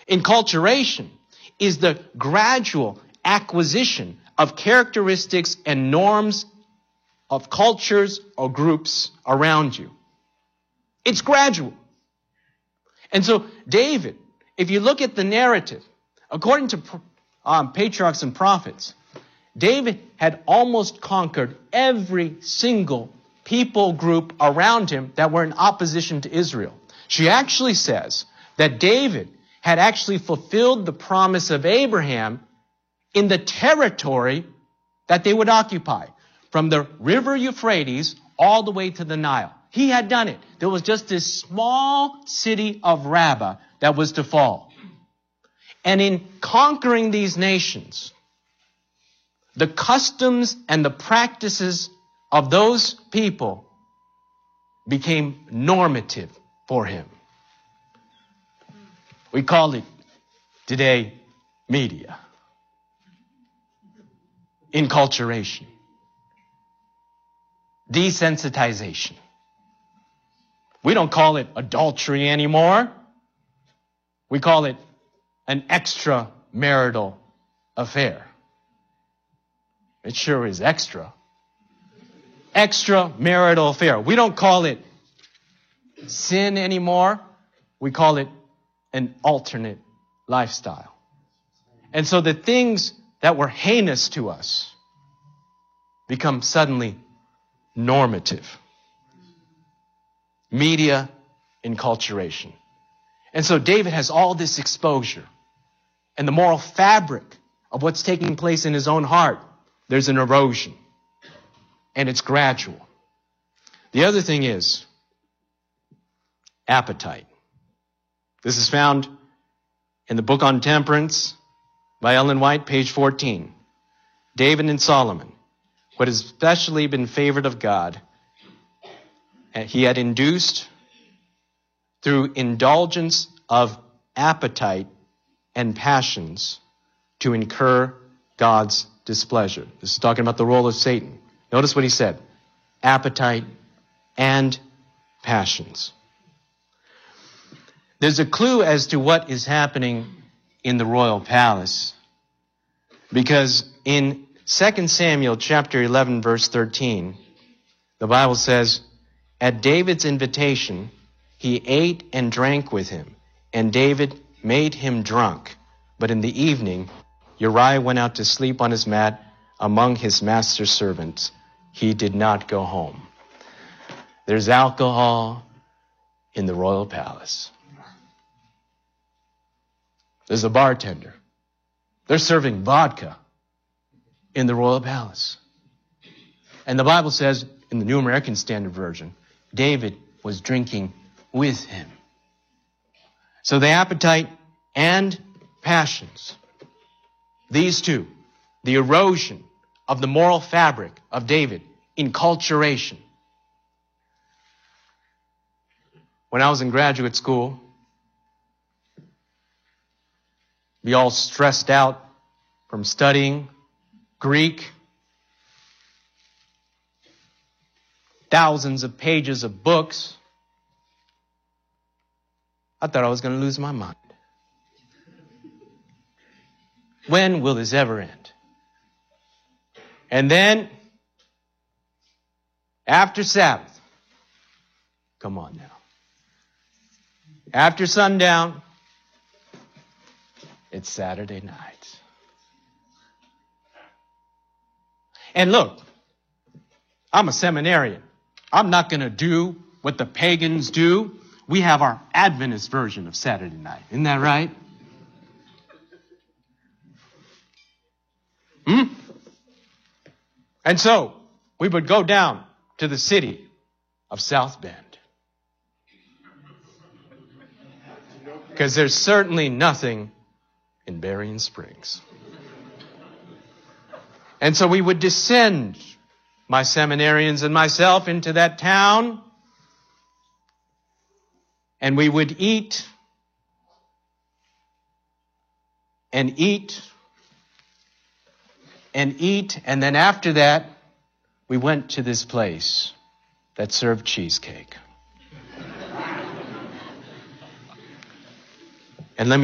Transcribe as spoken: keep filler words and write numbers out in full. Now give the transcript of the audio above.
Enculturation is the gradual acquisition of characteristics and norms of cultures or groups around you. It's gradual. And so David, if you look at the narrative, according to um, patriarchs and prophets, David had almost conquered every single people group around him that were in opposition to Israel. She actually says that David had actually fulfilled the promise of Abraham in the territory that they would occupy, from the river Euphrates all the way to the Nile. He had done it. There was just this small city of Rabbah that was to fall. And in conquering these nations, the customs and the practices of those people became normative for him. We call it today media. Enculturation. Desensitization. We don't call it adultery anymore. We call it an extramarital affair. It sure is extra. Extramarital affair. We don't call it sin anymore. We call it an alternate lifestyle. And so the things that were heinous to us become suddenly normative. Media enculturation. And so David has all this exposure. And the moral fabric of what's taking place in his own heart, there's an erosion. And it's gradual. The other thing is appetite. This is found in the book on temperance by Ellen White, page fourteen. David and Solomon, who had especially been favored of God, he had induced through indulgence of appetite and passions to incur God's displeasure. This is talking about the role of Satan. Notice what he said. Appetite and passions. There's a clue as to what is happening in the royal palace, because in Second Samuel chapter eleven, verse thirteen, the Bible says, at David's invitation, he ate and drank with him, and David made him drunk. But in the evening, Uriah went out to sleep on his mat among his master's servants. He did not go home. There's alcohol in the royal palace. There's a bartender. They're serving vodka in the royal palace. And the Bible says, in the New American Standard Version, David was drinking with him. So the appetite and passions, these two, the erosion of the moral fabric of David, enculturation. When I was in graduate school, be all stressed out from studying Greek, thousands of pages of books. I thought I was going to lose my mind. When will this ever end? And then, after Sabbath, come on now. After sundown, it's Saturday night. And look, I'm a seminarian. I'm not going to do what the pagans do. We have our Adventist version of Saturday night. Isn't that right? Hmm? And so, we would go down to the city of South Bend. Because there's certainly nothing in Berrien Springs. And so we would descend, my seminarians and myself, into that town. And we would eat and eat and eat. And then after that, we went to this place that served cheesecake.